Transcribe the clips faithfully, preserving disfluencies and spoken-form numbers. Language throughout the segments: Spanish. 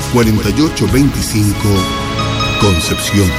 cuarenta y ocho veinticinco, Concepción.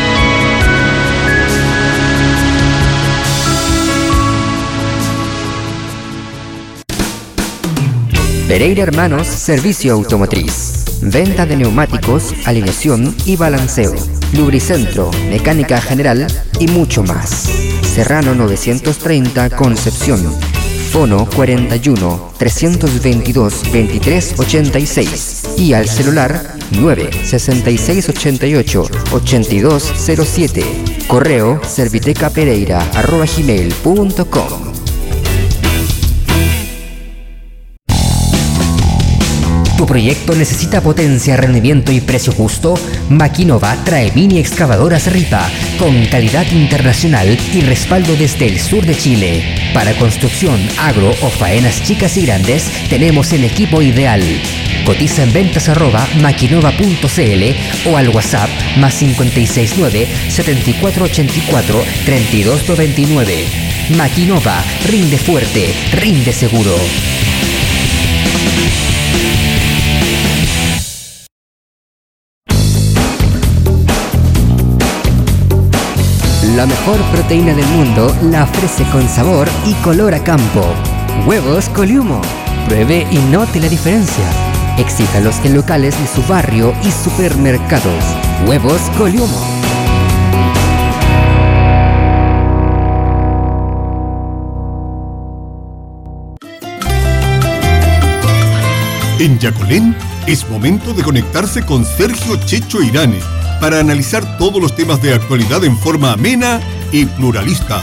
Pereira Hermanos, servicio automotriz. Venta de neumáticos, alineación y balanceo. Lubricentro, mecánica general y mucho más. Serrano novecientos treinta, Concepción. Fono cuarenta y uno, trescientos veintidós, veintitrés ochenta y seis. Y al celular nueve sesenta y seis ochenta y ocho, ochenta y dos cero siete. Correo servitecapereira arroba gmail punto com. ¿Tu proyecto necesita potencia, rendimiento y precio justo? Maquinova trae mini excavadoras Ripa con calidad internacional y respaldo desde el sur de Chile. Para construcción, agro o faenas chicas y grandes, tenemos el equipo ideal. Cotiza en ventas arroba maquinova punto cl o al WhatsApp más cinco seis nueve, setenta y cuatro ochenta y cuatro, treinta y dos noventa y nueve. Maquinova, rinde fuerte, rinde seguro. La mejor proteína del mundo la ofrece con sabor y color a campo. Huevos Coliumo. Pruebe y note la diferencia. Exíjalos en locales de su barrio y supermercados. Huevos Coliumo. En Yacolén es momento de conectarse con Sergio Checho Irane para analizar todos los temas de actualidad en forma amena y pluralista.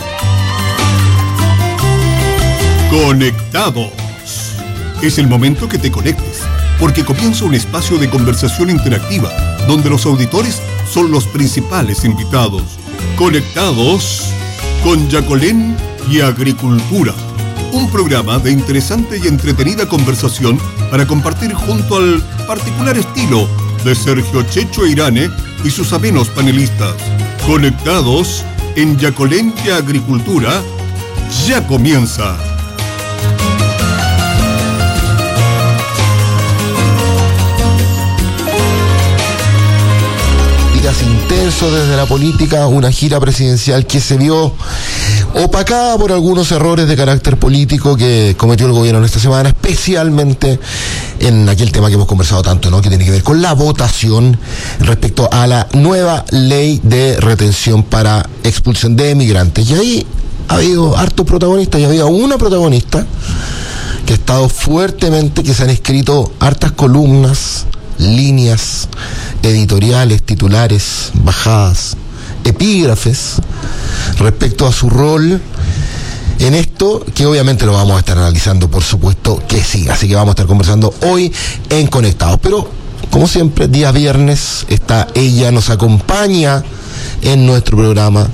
Conectados. Es el momento que te conectes, porque comienza un espacio de conversación interactiva, donde los auditores son los principales invitados. Conectados con Yacolén y Agricultura. Un programa de interesante y entretenida conversación para compartir junto al particular estilo de Sergio Checho Irane y sus amenos panelistas. Conectados en Yacolén y Agricultura, ya comienza. Días intensos desde la política, una gira presidencial que se vio opacada por algunos errores de carácter político que cometió el gobierno en esta semana, especialmente en aquel tema que hemos conversado tanto, ¿no?, que tiene que ver con la votación respecto a la nueva ley de retención para expulsión de migrantes. Y ahí ha habido hartos protagonistas, y había una protagonista que ha estado fuertemente, que se han escrito hartas columnas, líneas editoriales, titulares, bajadas, epígrafes respecto a su rol en esto, que obviamente lo vamos a estar analizando, por supuesto que sí. Así que vamos a estar conversando hoy en Conectados. Pero, como siempre, día viernes está ella, nos acompaña en nuestro programa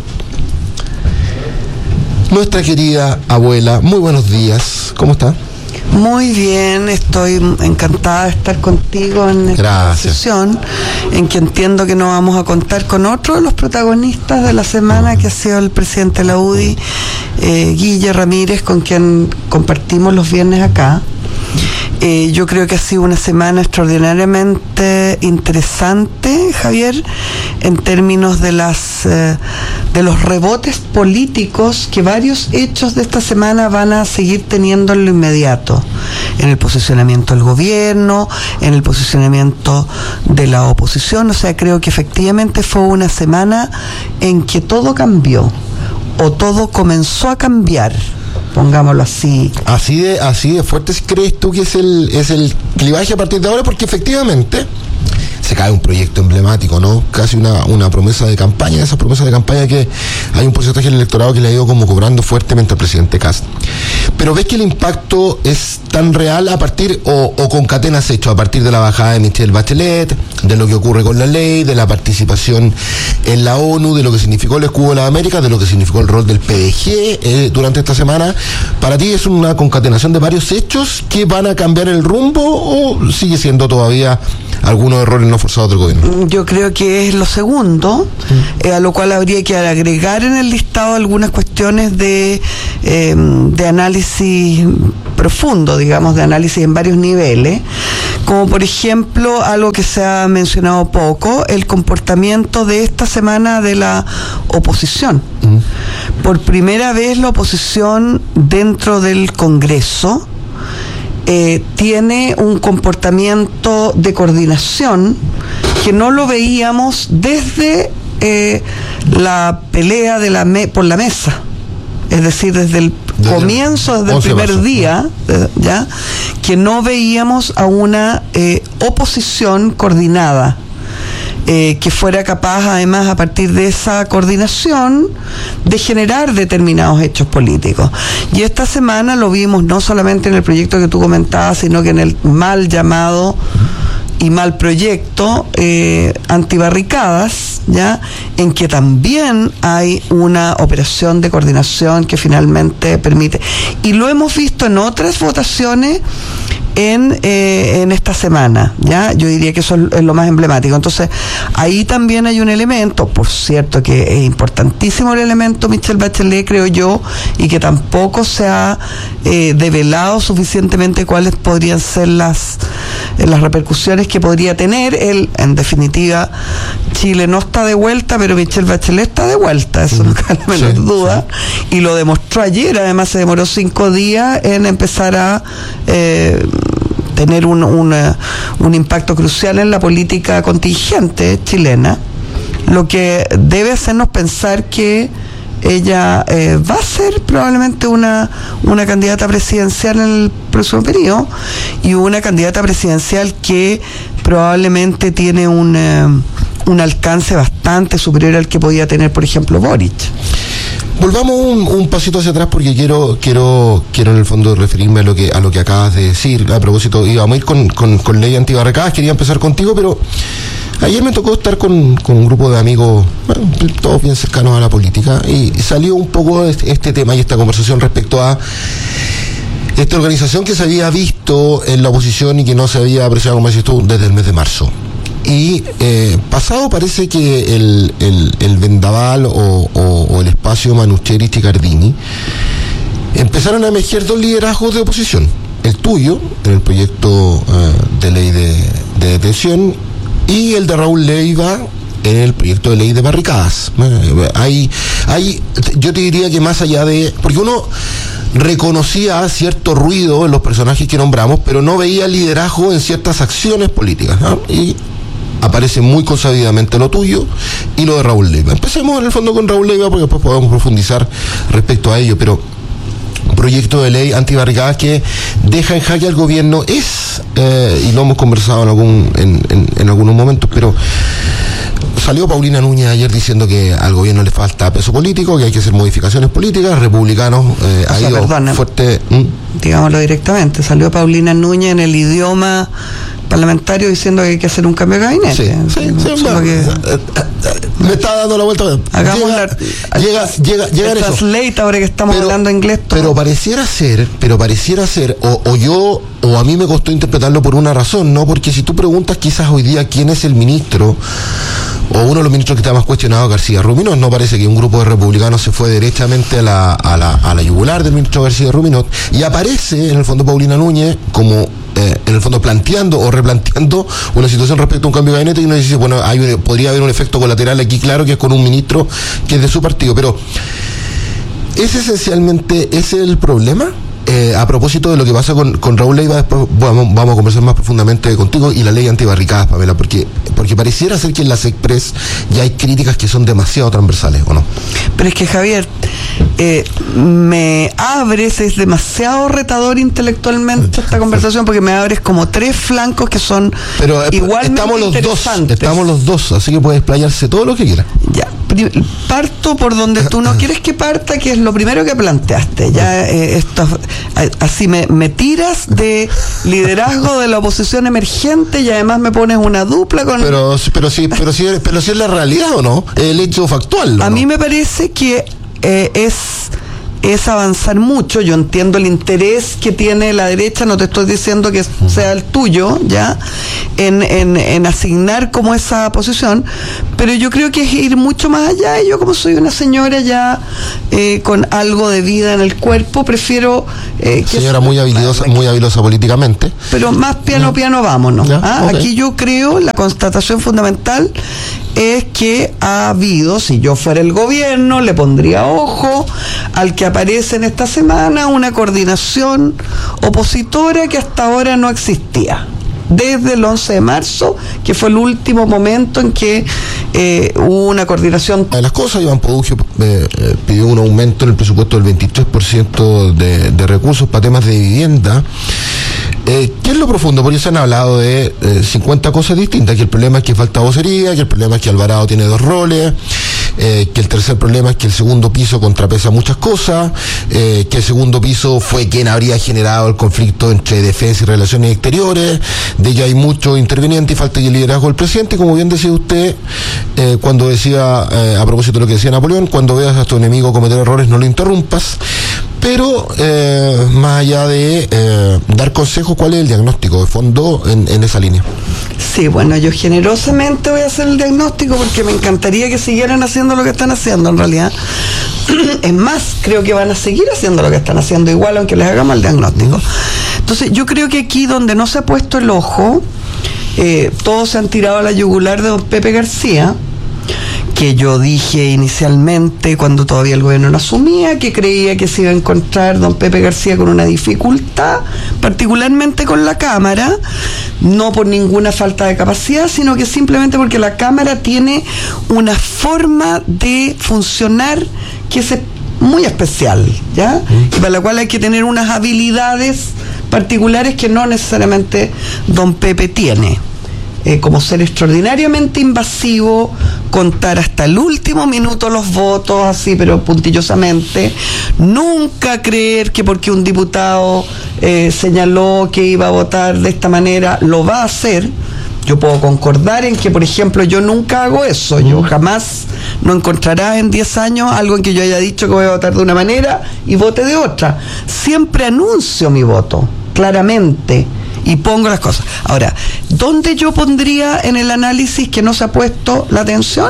nuestra querida abuela. Muy buenos días, ¿cómo está? Muy bien, estoy encantada de estar contigo en esta sesión, en que entiendo que nos vamos a contar con otro de los protagonistas de la semana, que ha sido el presidente de la U D I, eh, Guille Ramírez, con quien compartimos los viernes acá. Eh, yo creo que ha sido una semana extraordinariamente interesante, Javier, en términos de las eh, de los rebotes políticos que varios hechos de esta semana van a seguir teniendo en lo inmediato, en el posicionamiento del gobierno, en el posicionamiento de la oposición. O sea, creo que efectivamente fue una semana en que todo cambió, o todo comenzó a cambiar, pongámoslo así. Así de, así de fuerte crees tú que es el, es el clivaje a partir de ahora, porque efectivamente se cae un proyecto emblemático, ¿no? Casi una, una promesa de campaña, esa promesa de campaña que hay un porcentaje del electorado que le ha ido como cobrando fuertemente al presidente Kast. Pero ves que el impacto es tan real a partir, o, o concatenas hechos a partir de la bajada de Michelle Bachelet, de lo que ocurre con la ley, de la participación en la ONU, de lo que significó el escudo de las Américas, de lo que significó el rol del P D G eh, durante esta semana. ¿Para ti es una concatenación de varios hechos que van a cambiar el rumbo, o sigue siendo todavía algunos errores no forzados del gobierno? Yo creo que es lo segundo, mm. eh, a lo cual habría que agregar en el listado algunas cuestiones de, eh, de análisis profundo, digamos, de análisis en varios niveles, como por ejemplo algo que se ha mencionado poco, el comportamiento de esta semana de la oposición. Mm. Por primera vez la oposición dentro del Congreso eh, tiene un comportamiento de coordinación que no lo veíamos desde eh, la pelea de la me- por la mesa. Es decir, desde el desde comienzo, desde el primer marzo, día, ¿no? ya, que no veíamos a una eh, oposición coordinada, eh, que fuera capaz, además, a partir de esa coordinación, de generar determinados hechos políticos. Y esta semana lo vimos no solamente en el proyecto que tú comentabas, sino que en el mal llamado y mal proyecto eh, antibarricadas, ya, en que también hay una operación de coordinación que finalmente permite, y lo hemos visto en otras votaciones en eh, en esta semana, ya, yo diría que eso es lo más emblemático. Entonces ahí también hay un elemento, por cierto que es importantísimo el elemento Michelle Bachelet, creo yo, y que tampoco se ha eh, develado suficientemente cuáles podrían ser las eh, las repercusiones que podría tener. Él, en definitiva, Chile no está de vuelta, pero Michelle Bachelet está de vuelta, eso no cabe la menor sí, duda, sí. Y lo demostró ayer. Además se demoró cinco días en empezar a eh, tener un, una, un impacto crucial en la política contingente chilena, lo que debe hacernos pensar que ella eh, va a ser probablemente una, una candidata presidencial en el próximo periodo, y una candidata presidencial que probablemente tiene un, eh, un alcance bastante superior al que podía tener, por ejemplo, Boric. Volvamos un, un pasito hacia atrás, porque quiero quiero quiero en el fondo referirme a lo que a lo que acabas de decir. A propósito, íbamos a ir con, con, con ley antibarricadas, quería empezar contigo, pero ayer me tocó estar con, con un grupo de amigos, bueno, todos bien cercanos a la política, y salió un poco este, este tema y esta conversación respecto a esta organización que se había visto en la oposición y que no se había apreciado, como decís tú, desde el mes de marzo. Y eh, pasado parece que el, el, el vendaval o, o, o el espacio Manucheri y Cardini empezaron a emerger dos liderazgos de oposición. El tuyo, en el proyecto uh, de ley de, de detención, y el de Raúl Leiva en el proyecto de ley de barricadas. Eh, hay, hay, yo te diría que más allá de... Porque uno reconocía cierto ruido en los personajes que nombramos, pero no veía liderazgo en ciertas acciones políticas, ¿no? Y aparece muy consabidamente lo tuyo y lo de Raúl Leiva. Empecemos en el fondo con Raúl Leiva, porque después podemos profundizar respecto a ello, pero un proyecto de ley antibarricadas que deja en jaque al gobierno es, eh, y lo hemos conversado en algún en, en, en algunos momentos, pero salió Paulina Núñez ayer diciendo que al gobierno le falta peso político, que hay que hacer modificaciones políticas. Republicanos eh, ha ido perdona, fuerte. ¿Mm? Digámoslo directamente, salió Paulina Núñez en el idioma parlamentario diciendo que hay que hacer un cambio de gabinete. Sí, sí, sí, bueno, que... me está dando la vuelta. Hagamos llega, la, llega, llega, llega el translate ahora que estamos pero, hablando inglés. Todo. Pero pareciera ser, pero pareciera ser, o, o yo, o a mí me costó interpretarlo por una razón, ¿no? Porque si tú preguntas quizás hoy día quién es el ministro, o uno de los ministros que está más cuestionado, García Ruminot, no parece que un grupo de republicanos se fue derechamente a la, a la, a la yugular del ministro García Ruminot, y aparece en el fondo Paulina Núñez como eh, en el fondo planteando o replanteando una situación respecto a un cambio de gabinete, y uno dice, bueno, hay un, podría haber un efecto colateral aquí, claro, que es con un ministro que es de su partido, pero ¿es esencialmente ese el problema? Eh, a propósito de lo que pasa con, con Raúl Leiva, después vamos, vamos a conversar más profundamente contigo, y la ley antibarricadas, Pamela, porque, porque pareciera ser que en las Express ya hay críticas que son demasiado transversales, ¿o no? Pero es que, Javier, eh, me abres, es demasiado retador intelectualmente esta conversación, porque me abres como tres flancos que son pero, eh, igualmente estamos los interesantes. Dos, estamos los dos, así que puedes explayarse todo lo que quieras. Ya, parto por donde tú no quieres que parta, que es lo primero que planteaste. Ya eh, esto, así me, me tiras de liderazgo de la oposición emergente, y además me pones una dupla con... Pero, pero sí, pero sí, pero sí es la realidad, ¿o no? El hecho factual, ¿no? A mí me parece que eh, es es avanzar mucho. Yo entiendo el interés que tiene la derecha, no te estoy diciendo que sea el tuyo, ya, en, en, en asignar como esa posición, pero yo creo que es ir mucho más allá. Y yo, como soy una señora ya eh, con algo de vida en el cuerpo, prefiero eh, que señora muy habilidosa, muy habilosa políticamente, pero más piano piano vámonos. Ya, ¿ah? okay. Aquí yo creo, la constatación fundamental es que ha habido, si yo fuera el gobierno, le pondría ojo al que aparece en esta semana, una coordinación opositora que hasta ahora no existía. Desde el once de marzo, que fue el último momento en que eh, hubo una coordinación. De las cosas, Iván Produgio eh, eh, pidió un aumento en el presupuesto del veintitrés por ciento de, de recursos para temas de vivienda. Eh, ¿Qué es lo profundo? Porque se han hablado de eh, cincuenta cosas distintas, que el problema es que falta vocería, que el problema es que Alvarado tiene dos roles, eh, que el tercer problema es que el segundo piso contrapesa muchas cosas, eh, que el segundo piso fue quien habría generado el conflicto entre defensa y relaciones exteriores, de que hay muchos intervinientes y falta el liderazgo del presidente. Y como bien decía usted, eh, cuando decía, eh, a propósito de lo que decía Napoleón, cuando veas a tu enemigo cometer errores no lo interrumpas. Pero eh, más allá de eh, dar consejos, ¿cuál es el diagnóstico de fondo en, en esa línea? Sí, bueno, yo generosamente voy a hacer el diagnóstico porque me encantaría que siguieran haciendo lo que están haciendo en realidad. Es más, creo que van a seguir haciendo lo que estamos haciendo igual, aunque les hagamos el diagnóstico. Entonces, yo creo que aquí donde no se ha puesto el ojo, eh, todos se han tirado a la yugular de don Pepe García, que yo dije inicialmente, cuando todavía el gobierno no asumía, que creía que se iba a encontrar don Pepe García con una dificultad, particularmente con la Cámara, no por ninguna falta de capacidad, sino que simplemente porque la Cámara tiene una forma de funcionar que es muy especial, ¿ya? Y para la cual hay que tener unas habilidades particulares que no necesariamente don Pepe tiene. Eh, como ser extraordinariamente invasivo, contar hasta el último minuto los votos, así, pero puntillosamente, nunca creer que porque un diputado eh, señaló que iba a votar de esta manera, lo va a hacer. Yo puedo concordar en que, por ejemplo, yo nunca hago eso. Yo jamás, no encontrarás en diez años algo en que yo haya dicho que voy a votar de una manera y vote de otra. Siempre anuncio mi voto, claramente, y pongo las cosas. Ahora, ¿dónde yo pondría en el análisis que no se ha puesto la atención?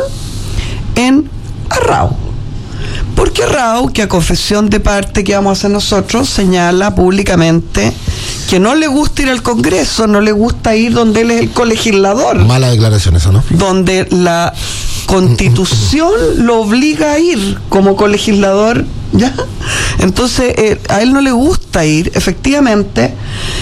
En Arrau. Porque Arrau, que a confesión de parte que vamos a hacer nosotros, señala públicamente que no le gusta ir al Congreso, no le gusta ir donde él es el colegislador. Mala declaración esa, ¿no? Donde la Constitución lo obliga a ir como colegislador, ¿ya? Entonces, eh, a él no le gusta ir, efectivamente.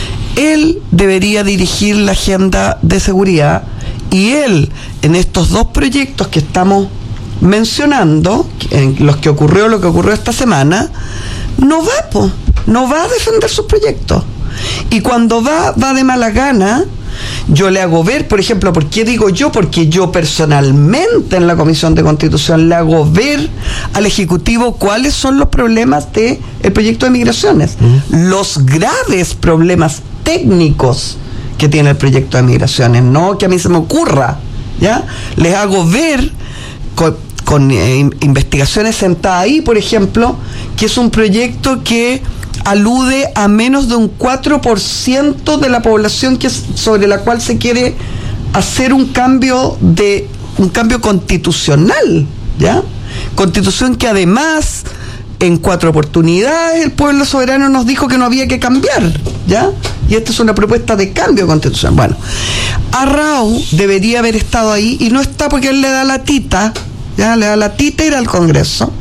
Él debería dirigir la agenda de seguridad y él, en estos dos proyectos que estamos mencionando, en los que ocurrió lo que ocurrió esta semana, no va, po, no va a defender sus proyectos. Y cuando va, va de mala gana. Yo le hago ver, por ejemplo, ¿por qué digo yo? Porque yo personalmente en la Comisión de Constitución le hago ver al Ejecutivo cuáles son los problemas del proyecto de migraciones, mm. los graves problemas técnicos que tiene el proyecto de migraciones, no que a mí se me ocurra, ¿ya? Les hago ver con, con eh, investigaciones sentadas ahí, por ejemplo, que es un proyecto que alude a menos de un cuatro por ciento de la población que es, sobre la cual se quiere hacer un cambio de un cambio constitucional, ¿ya? Constitución que además en cuatro oportunidades el pueblo soberano nos dijo que no había que cambiar, ¿ya? Y esta es una propuesta de cambio constitucional. Bueno, Arrau debería haber estado ahí y no está porque él le da la tita, ¿ya? Le da la tita ir al Congreso.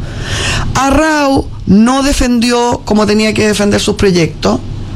Arrau no defendió como tenía que defender sus proyectos.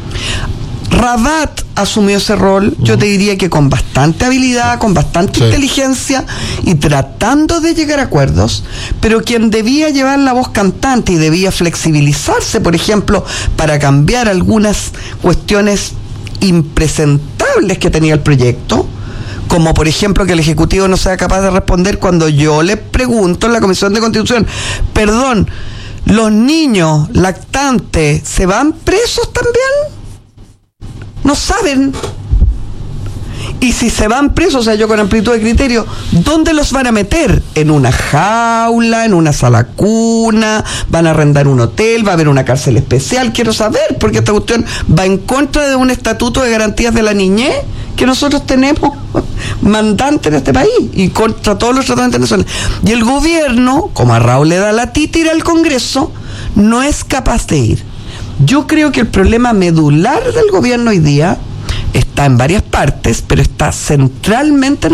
Rabat asumió ese rol, yo te diría que con bastante habilidad, con bastante sí. inteligencia y tratando de llegar a acuerdos, pero quien debía llevar la voz cantante y debía flexibilizarse, por ejemplo, para cambiar algunas cuestiones impresentables que tenía el proyecto, como por ejemplo que el Ejecutivo no sea capaz de responder cuando yo le pregunto en la Comisión de Constitución, perdón, ¿los niños lactantes se van presos también? No saben. Y si se van presos, o sea, yo con amplitud de criterio, ¿dónde los van a meter? ¿En una jaula? ¿En una sala cuna? ¿Van a arrendar un hotel? ¿Va a haber una cárcel especial? Quiero saber, porque esta cuestión va en contra de un estatuto de garantías de la niñez que nosotros tenemos mandante en este país y contra todos los tratados internacionales. Y el gobierno, como a Raúl le da la títira al Congreso, no es capaz de ir. Yo creo que el problema medular del gobierno hoy día está en varias partes, pero está centralmente en